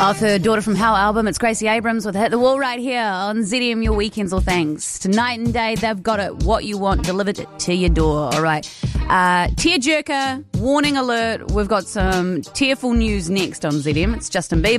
Off her Daughter from Hell album, it's Gracie Abrams with Hit the Wall right here on ZM, your weekends all things. Tonight and day, they've got it, what you want, delivered it to your door. All right. Tearjerker, warning alert. We've got some tearful news next on ZM. It's Justin Bieber.